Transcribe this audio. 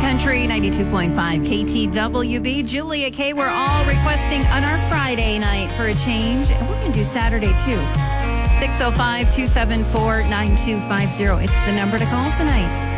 Country 92.5 KTWB. Julia K. We're all requesting on our Friday night for a change. And we're going to do Saturday too. 605-274-9250. It's the number to call tonight.